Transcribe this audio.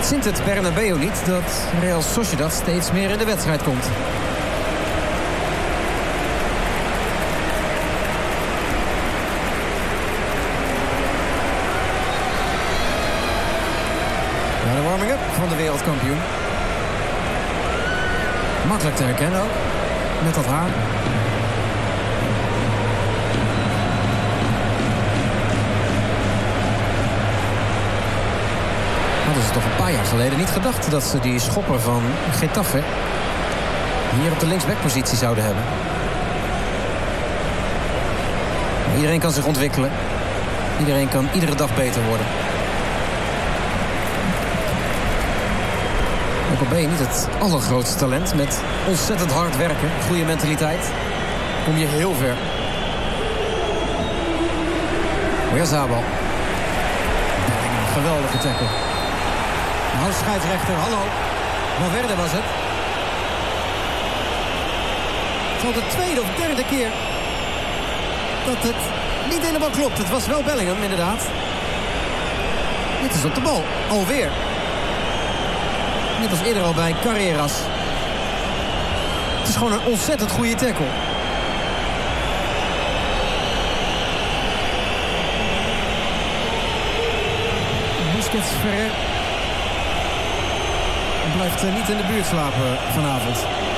Zint het Bernabeu niet dat Real Sociedad steeds meer in de wedstrijd komt. Ja, de warming-up van de wereldkampioen. Makkelijk te herkennen ook, met dat haar. Hadden ze toch een paar jaar geleden niet gedacht dat ze die schopper van Getafe hier op de linksbackpositie zouden hebben. Maar iedereen kan zich ontwikkelen. Iedereen kan iedere dag beter worden. Ook al ben je niet het allergrootste talent, met ontzettend hard werken, goede mentaliteit, kom je heel ver. Weer Zabal. Geweldige tackle. Nou, scheidsrechter, hallo. Valverde was het. Het is al de tweede of derde keer dat het niet helemaal klopt. Het was wel Bellingham, inderdaad. Dit is op de bal. Alweer. Net als eerder al bij Carreras. Het is gewoon een ontzettend goede tackle. Busquets Ferrer blijft niet in de buurt slapen vanavond.